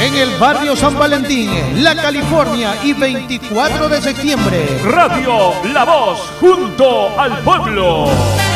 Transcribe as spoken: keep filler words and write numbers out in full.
en el barrio San Valentín, La California y veinticuatro de septiembre. Radio La Voz, junto al pueblo.